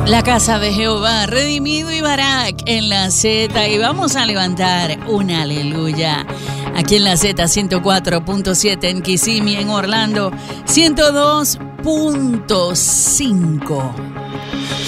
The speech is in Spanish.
La casa de Jehová, redimido y Barak en la Z, y vamos a levantar un aleluya. Aquí en la Z 104.7 en Kissimmee, en Orlando 102.5.